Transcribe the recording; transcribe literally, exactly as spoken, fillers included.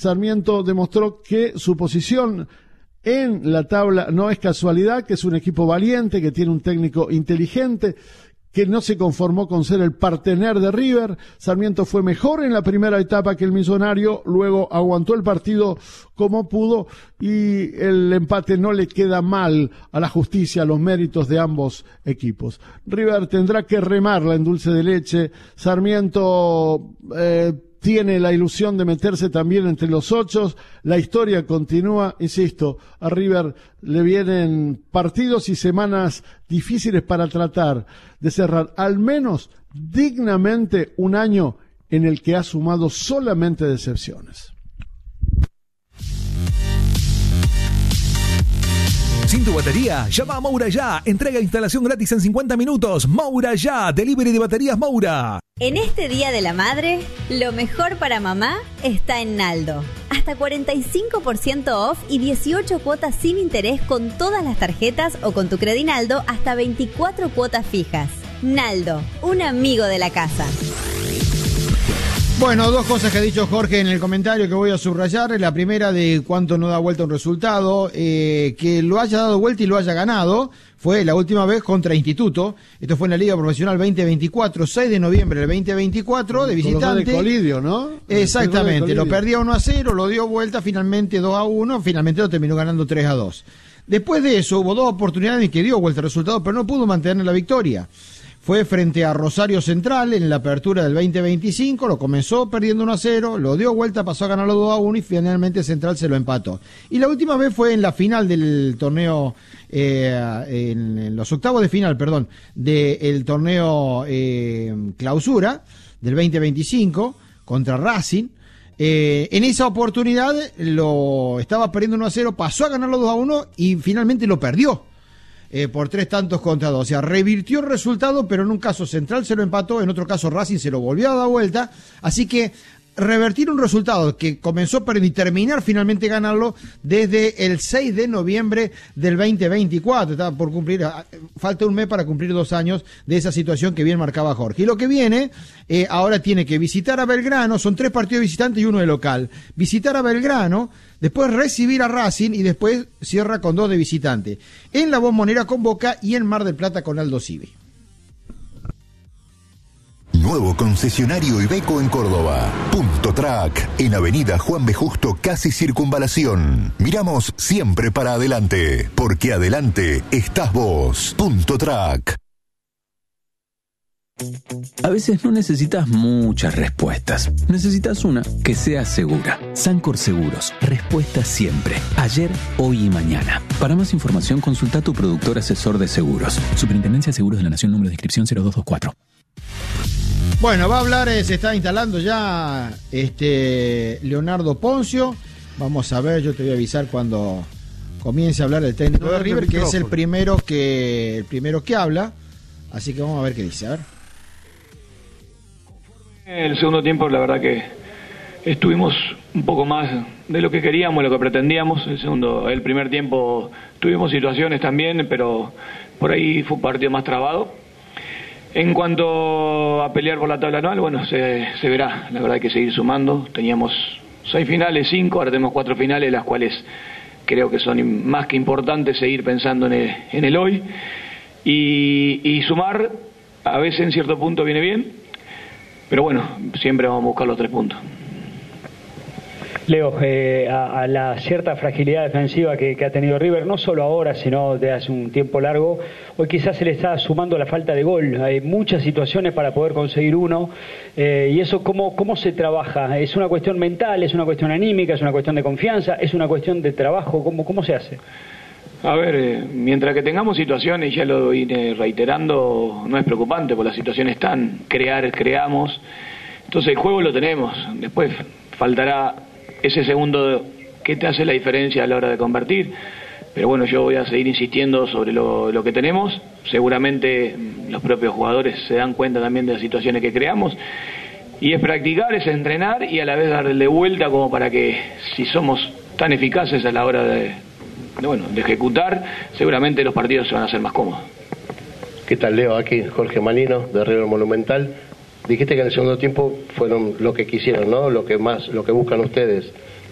Sarmiento demostró que su posición en la tabla no es casualidad, que es un equipo valiente, que tiene un técnico inteligente, que no se conformó con ser el partener de River. Sarmiento fue mejor en la primera etapa que el Millonario, luego aguantó el partido como pudo y el empate no le queda mal a la justicia, a los méritos de ambos equipos. River tendrá que remarla en dulce de leche. Sarmiento eh, tiene la ilusión de meterse también entre los ocho. La historia continúa, insisto, a River le vienen partidos y semanas difíciles para tratar de cerrar al menos dignamente un año en el que ha sumado solamente decepciones. Sin tu batería, llama a Moura Ya. Entrega e instalación gratis en cincuenta minutos. Moura Ya, delivery de baterías Moura. En este Día de la Madre, lo mejor para mamá está en Naldo. Hasta cuarenta y cinco por ciento off y dieciocho cuotas sin interés con todas las tarjetas o con tu Credinaldo hasta veinticuatro cuotas fijas. Naldo, un amigo de la casa. Bueno, dos cosas que ha dicho Jorge en el comentario que voy a subrayar. La primera, de cuánto no da vuelta un resultado, eh, que lo haya dado vuelta y lo haya ganado, fue la última vez contra Instituto. Esto fue en la Liga Profesional veinte veinticuatro, seis de noviembre del veinte veinticuatro, de visitante. De Colidio, ¿no? Exactamente, lo perdía uno a cero, lo dio vuelta, finalmente dos a uno, finalmente lo terminó ganando tres a dos. Después de eso hubo dos oportunidades en que dio vuelta el resultado, pero no pudo mantener la victoria. Fue frente a Rosario Central en la apertura del veinte veinticinco, lo comenzó perdiendo uno a cero, lo dio vuelta, pasó a ganarlo dos a uno y finalmente Central se lo empató. Y la última vez fue en la final del torneo, eh, en, en los octavos de final, perdón, del torneo eh, clausura del veinte veinticinco contra Racing. Eh, en esa oportunidad lo estaba perdiendo uno a cero, pasó a ganarlo dos a uno y finalmente lo perdió. Eh, por tres tantos contra dos. O sea, revirtió el resultado, pero en un caso Central se lo empató, en otro caso Racing se lo volvió a dar vuelta. Así que revertir un resultado que comenzó a perder y terminar finalmente ganarlo desde el seis de noviembre del veinte veinticuatro. Estaba por cumplir, falta un mes para cumplir dos años de esa situación que bien marcaba Jorge. Y lo que viene, eh, ahora tiene que visitar a Belgrano, son tres partidos de visitante y uno de local. Visitar a Belgrano, después recibir a Racing y después cierra con dos de visitante. En La Bombonera con Boca y en Mar del Plata con Aldo Civi. Nuevo concesionario Iveco en Córdoba. Punto Track, en Avenida Juan B. Justo, casi Circunvalación. Miramos siempre para adelante, porque adelante estás vos. Punto Track. A veces no necesitas muchas respuestas. Necesitas una que sea segura. Sancor Seguros. Respuesta siempre. Ayer, hoy y mañana. Para más información, consulta a tu productor asesor de seguros. Superintendencia de Seguros de la Nación, número de inscripción cero dos dos cuatro. Bueno, va a hablar, eh, se está instalando ya este Leonardo Poncio. Vamos a ver, yo te voy a avisar cuando comience a hablar el técnico de River, que es el primero que el primero que habla. Así que vamos a ver qué dice, a ver. El segundo tiempo, la verdad que estuvimos un poco más de lo que queríamos, lo que pretendíamos. El segundo, el primer tiempo tuvimos situaciones también, pero por ahí fue un partido más trabado. En cuanto a pelear por la tabla anual, bueno, se, se verá. La verdad hay que seguir sumando. Teníamos seis finales, cinco, ahora tenemos cuatro finales, las cuales creo que son más que importantes seguir pensando en el, en el hoy. Y, y sumar, a veces en cierto punto viene bien, pero bueno, siempre vamos a buscar los tres puntos. Leo, eh, a, a la cierta fragilidad defensiva que, que ha tenido River, no solo ahora, sino de hace un tiempo largo, hoy quizás se le está sumando la falta de gol. Hay muchas situaciones para poder conseguir uno, eh, y eso, ¿cómo, ¿cómo se trabaja? ¿Es una cuestión mental, es una cuestión anímica, es una cuestión de confianza, es una cuestión de trabajo? ¿Cómo, cómo se hace? A ver, eh, mientras que tengamos situaciones, ya lo iré reiterando, no es preocupante, porque las situaciones están, crear, creamos, entonces el juego lo tenemos, después faltará ese segundo que te hace la diferencia a la hora de convertir, pero bueno, yo voy a seguir insistiendo sobre lo, lo que tenemos. Seguramente los propios jugadores se dan cuenta también de las situaciones que creamos, y es practicar, es entrenar y a la vez darle vuelta como para que, si somos tan eficaces a la hora de, de, bueno, de ejecutar, seguramente los partidos se van a hacer más cómodos. ¿Qué tal, Leo? Aquí Jorge Manino, de River Monumental. Dijiste que en el segundo tiempo fueron lo que quisieron, ¿no? Lo que más, lo que buscan ustedes.